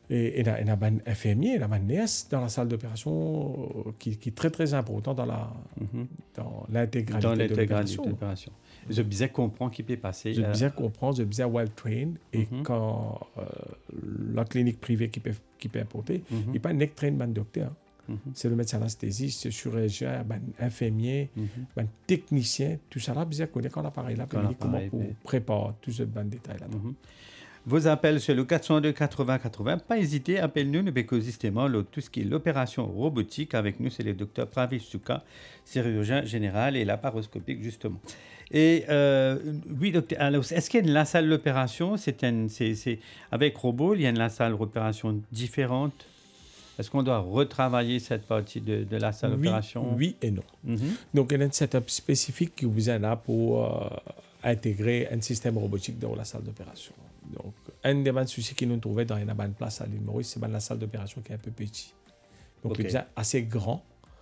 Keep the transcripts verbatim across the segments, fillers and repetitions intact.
Et il y a un infirmier, il y a un N E S dans la salle d'opération qui, qui est très très important dans, la, mm-hmm. dans l'intégralité, dans l'intégralité de l'opération. Je bien comprendre qui peut passer. Je euh... bien comprendre, je bien well trained. Et mm-hmm. quand euh, la clinique privée qui peut, qui peut apporter, mm-hmm. il n'y a pas un train de docteur. Mm-hmm. C'est le médecin anesthésiste, le chirurgien, l'infirmier, mm-hmm. le technicien. Tout ça là, bien connaître quand l'appareil là, comment pour préparer tout ce ban de détails là. Mm-hmm. Vos appels sur le quatre cent deux quatre-vingts quatre-vingts. Pas hésiter, appelez-nous, nous béco justement tout ce qui est l'opération robotique. Avec nous, c'est le docteur Pravish Souka, chirurgien général et laparoscopique justement. Et euh, oui, docteur, alors, est-ce qu'il y a une la salle d'opération, c'est, un, c'est, c'est avec robot, il y a une la salle d'opération différente? Est-ce qu'on doit retravailler cette partie de, de la salle oui, d'opération? Oui et non. Mm-hmm. Donc, il y a un setup spécifique qui vous aide pour euh, intégrer un système robotique dans la salle d'opération. Donc, un des soucis qui nous trouvait dans une bonne place à l'île Maurice, c'est la salle d'opération qui est un peu petite. Donc, okay. il est assez grand.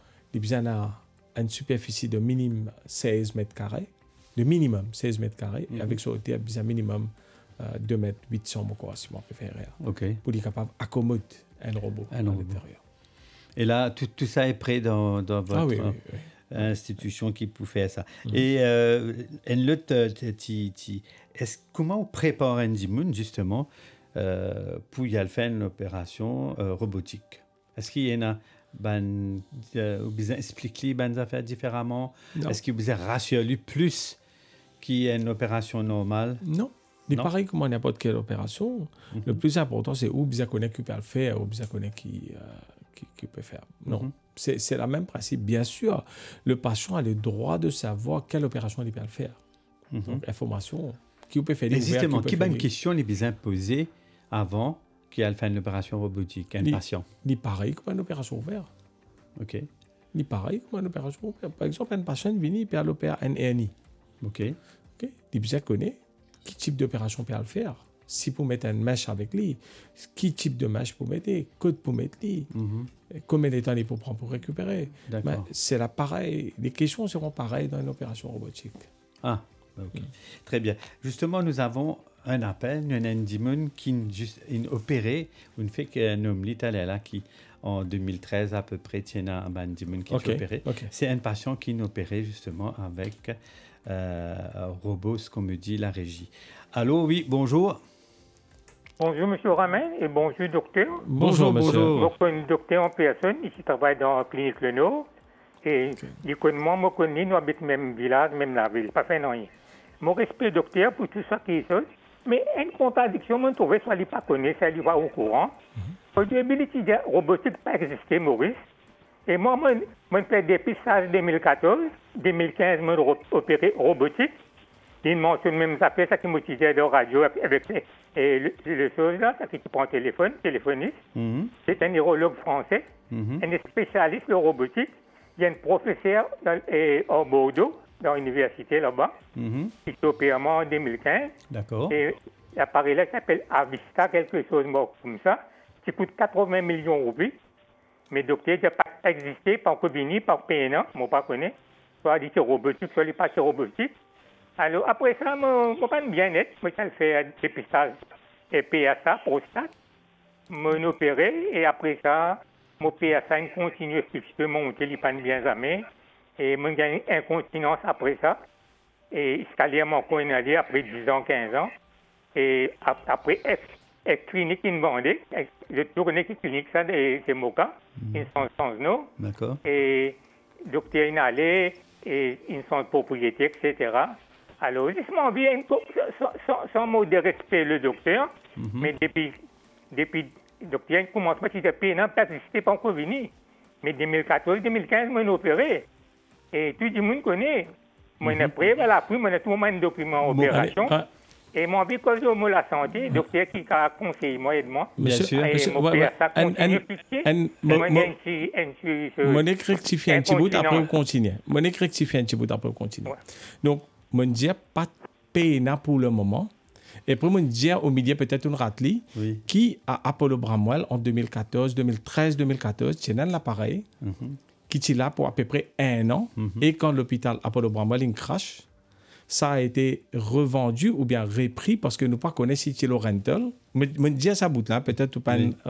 Il a une superficie de minimum seize mètres carrés. De minimum seize mètres carrés. Mm-hmm. Et avec ça, il y a un minimum euh, deux mètres huit cents, si on peut faire. Okay. Pour être capable d'accommoder un robot un à robot. l'intérieur. Et là, tout, tout ça est prêt dans, dans votre... Ah oui, oui, oui. institution qui peut faire ça. Mm-hmm. Et euh, une autre, t- t- est-ce, comment on prépare un Jimoun justement euh, pour y aller faire une opération euh, robotique? Est-ce qu'il y en a ben, euh, vous expliquer ben affaires différemment? Non. Est-ce qu'il vous a rassuré plus qu'il y a une opération normale? Non. C'est pareil comme n'importe quelle opération. Mm-hmm. Le plus important, c'est où vous connaissez qui peut le faire, où vous connaissez qui, euh, qui, qui peut faire. Non. Mm-hmm. C'est, c'est le même principe. Bien sûr, le patient a le droit de savoir quelle opération il peut faire. Mm-hmm. Donc, information qui peut faire. Et justement, qui a une question qui est posée avant qu'il ait fait une opération robotique, un ni, patient? Ni pareil comme une opération ouverte. OK. Ni pareil comme une opération ouverte. Par exemple, un patient vient, il peut l'opérer un R N I. OK. OK. Il bien connaît quel type d'opération peut le faire. Si pour mettre une mèche avec lui, quel type de mèche pour mettre, code pour mettre lui, mm-hmm. combien de temps il faut prendre pour récupérer. Mais c'est là pareil. Les questions seront pareilles dans une opération robotique. Ah, ok. Mm. Très bien. Justement, nous avons un appel, nous avons un Dimon qui a opéré, une fait qu'un homme italien là qui en deux mille treize à peu près tient un Dimon qui okay. est opéré. Okay. C'est un patient qui est opéré justement avec euh, un robot, ce qu'on me dit la régie. Allô, oui, bonjour. Bonjour, M. Ramin, et bonjour, docteur. Bonjour, monsieur. Bonjour. Je suis docteur en personne, ici, je travaille dans la clinique Le Nord. Et okay. moi, je connais, nous habitons le même village, même la ville, pas fait rien. Mon respect, docteur, pour tout ça qui est ça. Mais une contradiction, je trouve, soit il ne pas connaît, soit il va au courant. Au début, l'utilité robotique n'a pas existé, Maurice. Et moi, je fais des dépistage deux mille quatorze, deux mille quinze, je opéré robotique. Il mentionne même ça fait ça qui m'utilisait de radio avec et le, le chose là, ça qui prend téléphone, téléphoniste. Mm-hmm. C'est un neurologue français, mm-hmm. un spécialiste de robotique. Il y a un professeur dans, et, à Bordeaux, dans l'université là-bas, mm-hmm. qui est opéré en deux mille quinze. D'accord. Et l'appareil là s'appelle Avista, quelque chose comme ça, qui coûte quatre-vingts millions de roupies. Mais docteur, il n'a pas existé par Covini, par P N A, je ne pas connais. Soit dit que robotique, soit il pas robotique. Alors, après ça, je suis bien-être. Je fais un dépistage et P S A, prostate. Je m'ai opéré et après ça, mon P S A continue de monter, il n'est pas bien jamais. Et je gagne une incontinence après ça. Et escalier mon coin après dix ans, quinze ans. Et après, ex clinique, il me vendait. Je tournais qui clinique, ça, c'est mon cas. Ils sont sans nom. D'accord. Et docteur, il allait, et ils sont propriétaires, et cetera. Alors, justement, bien, sans, sans, sans mot de respect, le docteur, mm-hmm. mais depuis, depuis, le docteur commence à être payé, non, peut-être que c'était pas encore venu. Mais deux mille quatorze, deux mille quinze, moi, j'ai opéré. Et tout le monde connaît. Moi, j'ai pris, voilà, puis, moi, j'ai tout le monde document en opération. Allez, et mon vie, cause de la santé, le docteur qui a conseillé, moi, et moi. Bien sûr. Et mon père, ça continue de piquer. Mon rectifier un petit bout, après, on continue. Mon rectifier un petit bout, après, on continue. Donc, je ne dis pas de peine pour le moment. Et puis, je dis au milieu peut-être une ratli oui. qui, à Apollo Bramwell, en deux mille quatorze, deux mille treize, deux mille quatorze, tient l'appareil mm-hmm. qui est là pour à peu près un an. Mm-hmm. Et quand l'hôpital Apollo Bramwell il crash, ça a été revendu ou bien repris parce que nous ne connaissons pas si c'est le rental. Je dis à sa bout là, peut-être pas oui.